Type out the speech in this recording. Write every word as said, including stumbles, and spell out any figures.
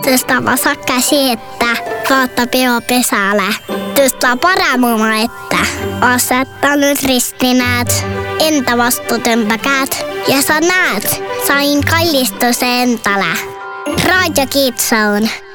Tästä vasa käsi, että vaata peo pesällä. Tästä paramuma, että asettanut ristinäät, entä vastuutempäkäät. Ja sä näet, sain kallistus entälä. Radio Kitsaun.